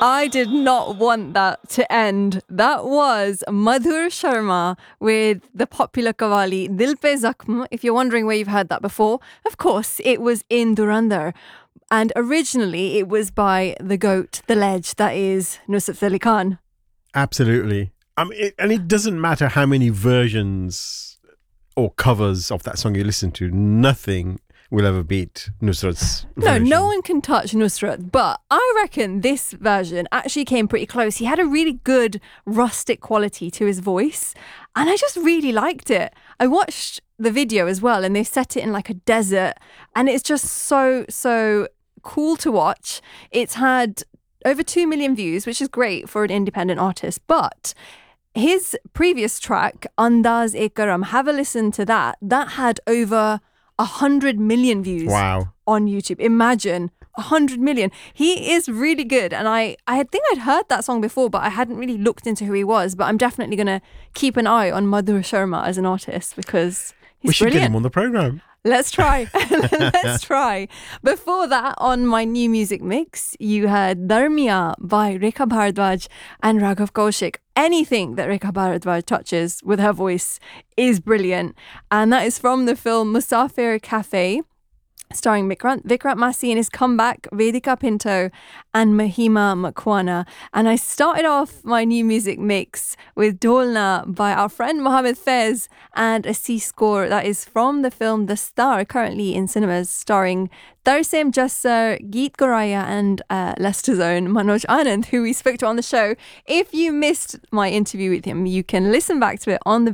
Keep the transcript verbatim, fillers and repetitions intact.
I did not want that to end. That was Madhur Sharma with the popular qawwali Dil Pe Zakhm. If you're wondering where you've heard that before, of course, it was in Dhurandhar. And originally, it was by the GOAT, the ledge, that is Nusrat Fateh Ali Khan. Absolutely. I mean, it, and it doesn't matter how many versions or covers of that song you listen to, nothing will ever beat Nusrat's version. No, no one can touch Nusrat, but I reckon this version actually came pretty close. He had a really good rustic quality to his voice, and I just really liked it. I watched the video as well, and they set it in like a desert, and it's just so, so cool to watch. It's had over two million views, which is great for an independent artist, but his previous track, Andaz-e-Karam, have a listen to that. That had over a hundred million views wow. on YouTube. Imagine a hundred million. He is really good, and I, I think I'd heard that song before, but I hadn't really looked into who he was. But I'm definitely going to keep an eye on Madhur Sharma as an artist because he's we should brilliant. get him on the program. Let's try. Let's try. Before that, on my new music mix, you had Darmiya by Rekha Bharadwaj and Raghav Kaushik. Anything that Rekha Bharadwaj touches with her voice is brilliant. And that is from the film Musafir Cafe, starring Vikrant, Vikrant Massey in his comeback, Vedika Pinto and Mahima Makwana. And I started off my new music mix with Dolna by our friend Mohammed Fez and a C score that is from the film The Star, currently in cinemas, starring Tarsem Jassar, Geet Goraya and uh, Leicester's own Manoj Anand, who we spoke to on the show. If you missed my interview with him, you can listen back to it on the